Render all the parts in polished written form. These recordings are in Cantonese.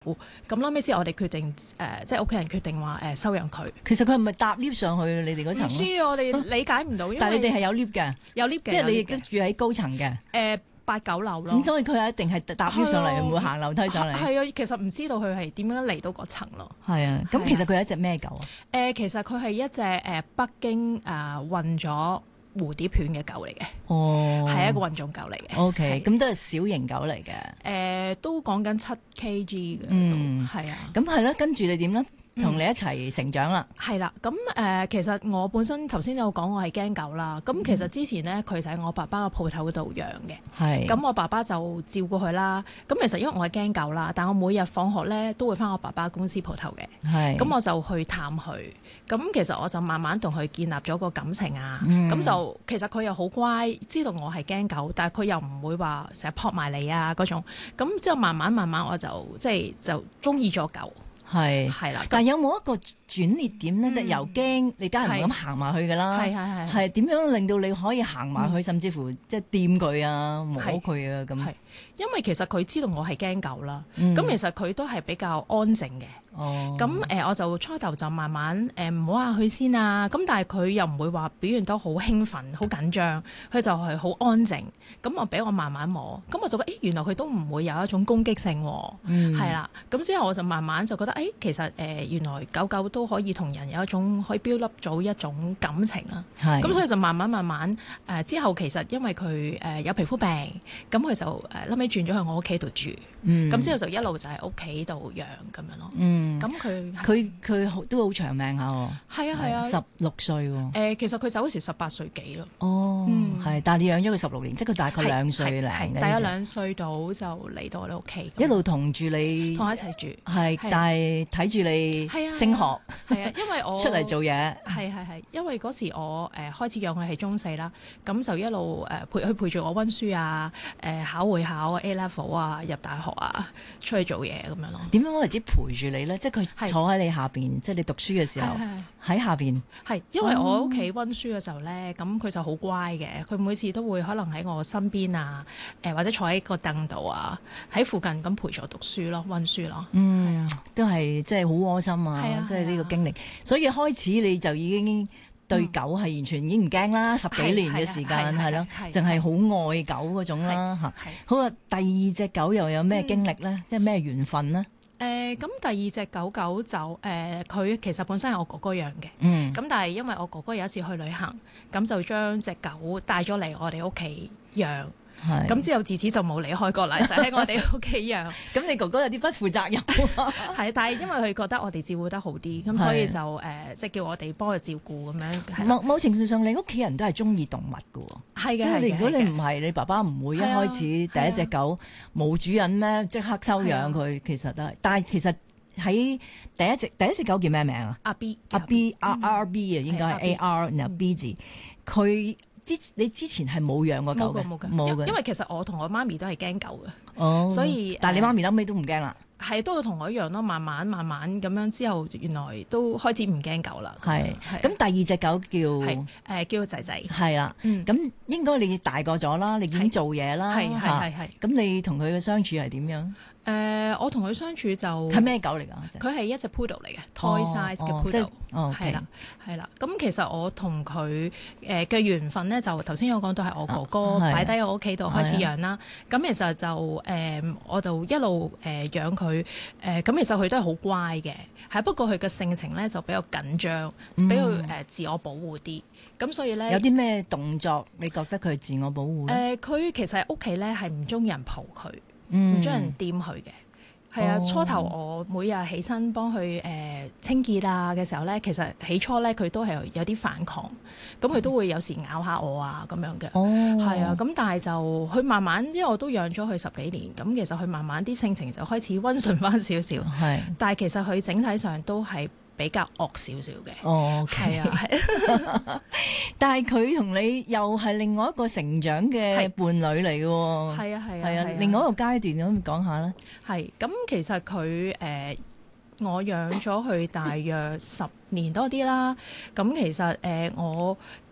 咁後尾先我哋決定即係屋企人決定話收養佢。 其實佢係咪搭 lift 上去你哋嗰層？ 唔知我哋理解唔到，因為但係你哋係有 lift 嘅， 有 lift 嘅， 即係你亦都住喺高層嘅。 8、9樓咯。 咁所以佢係一定係搭 lift 上嚟，唔會行樓梯上嚟。 係啊，其實唔知道佢係點樣嚟到嗰層咯。 係啊，咁其實佢係一隻咩狗啊？ 其實佢係一隻北京混咗蝴蝶犬嘅狗嚟嘅。 哦， 係一個混種狗嚟嘅。 OK，咁都係小型狗嚟嘅。 都講緊7 kg 嘅。係啊。 咁係啦，跟住你點咧？同你一齊成長啦。 係啦，咁其實我本身頭先有講我係驚狗啦。咁其實之前呢，佢就喺我爸爸個鋪頭度養嘅。 係。咁我爸爸就照顧佢啦。咁其實因為我係驚狗啦，但我每日放學呢都會返我爸爸公司鋪頭嘅。 係。 咁我就去探佢。咁其實我就慢慢同佢建立咗個感情啊。咁就其實佢又好乖，知道我係驚狗，但係佢又唔會話成日撲埋你啊嗰種。咁之後慢慢我就就中意咗狗。係啦， 但係有冇一個轉捩點咧？由驚你梗係唔敢行埋去㗎啦，係點樣令到你可以行埋去，甚至乎即係掂佢啊、摸佢啊咁？係因為其實佢知道我係驚狗啦，咁其實佢都係比較安靜嘅。咁我就初頭就慢慢摸下佢先啊，咁但係佢又唔會話表現得好興奮、好緊張，佢就係好安靜。咁我俾我慢慢摸，咁我就覺得原來佢都唔會有一種攻擊性喎，係啦。咁之後我就慢慢就覺得其實原來狗狗都可以同人有一種可以 build up 咗一種感情啦。咁所以就慢慢之後其實因為佢有皮膚病，咁佢就後尾轉咗去我屋企度住，咁之後就一路就喺屋企度養咁樣咯。咁佢都好長命下喎。 係啊 ，16歲喎。 其實佢走嗰時18歲幾咯。 係，但係你養咗佢16年，即係佢大概2歲零嘅。 大概2歲到就嚟到我哋屋企， 一路同住你， 同我一齊住。 係，但係睇住你升學。 係啊，因為我出嚟做嘢。係， 因為嗰時我開始養佢係中4啦，咁就一路陪住我溫書啊，考會考 A level 啊，入大學啊，出去做嘢咁樣咯。 點樣為之陪住你咧？即係佢坐喺你下邊，即係你讀書嘅時候喺下邊。係， 因為我屋企溫書嘅時候咧，咁佢就好乖嘅，佢每次都會可能喺我身邊啊，或者坐喺個凳度啊，喺附近咁陪住我讀書咯，溫書咯。 都係即係好窩心啊！即係呢個經歷，所以開始你就已經對狗係完全已經唔驚啦，10幾年嘅時間係咯，淨係好愛狗嗰種啦嚇。好啊，第2隻狗又有咩經歷咧？即係咩緣分咧？ 咁第2隻狗狗就佢其實本身係我哥哥養嘅，咁但係因為我哥哥有一次去旅行，咁就將隻狗帶咗嚟我哋屋企養。咁之後自此就冇離開過啦，就喺我哋屋企養。 咁你哥哥有啲不負責任。 係，但係因為佢覺得我哋照顧得好啲，咁所以就即係叫我哋幫佢照顧咁樣。 某程度上，你屋企人都係中意動物㗎喎。 係嘅， 即係如果你唔係，你爸爸唔會一開始第一隻狗冇主人咩，即刻收養佢。其實都係，但係其實喺第一隻狗叫咩名啊？阿 B RB 啊，應該係 AR 然後 B 字。你之前係冇養過狗嘅？冇嘅， 因為其實我同我媽咪都係驚狗嘅，所以但係你媽咪後尾都唔驚啦。 係都要同我一樣咯，慢慢咁樣之後，原來都開始唔驚狗啦。 係，咁第2隻狗叫仔仔。 係啦，咁應該你大個咗啦，你已經做嘢啦。係。咁你同佢嘅相處係點樣？ 我同佢相處就係咩狗嚟㗎？ 佢係一隻 poodle 嚟嘅，toy size 嘅 poodle。係啦。咁其實我同佢嘅緣分咧，就頭先有講到係我哥哥擺低我屋企度開始養啦。咁其實就我就一路養佢。咁其實佢都係好乖嘅，係不過佢嘅性情咧就比較緊張，比較自我保護啲。咁所以咧， 有啲咩動作你覺得佢自我保護咧？ 佢其實喺屋企咧係唔中意人抱佢。唔將人掂佢嘅，係啊。初頭我每日起身幫佢清潔啊嘅時候咧，其實起初咧佢都係有啲反抗，咁佢都會有時咬下我啊咁樣嘅。係啊。咁但係就佢慢慢，因為我都養咗佢10幾年，咁其實佢慢慢啲性情就開始溫順翻少少。係，但係其實佢整體上都係比較惡少少嘅。係啊，係。 但係佢同你又係另外一個成長嘅伴侶嚟嘅喎。係啊，另外一個階段，可唔可以講下咧？係， 咁其實佢我養咗佢大約10年多啲啦。咁其實我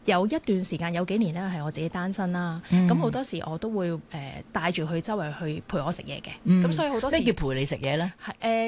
有一段時間有幾年咧係我自己單身啦，咁好多時我都會帶住佢周圍去陪我食嘢嘅，咁所以好多時咩叫陪你食嘢咧？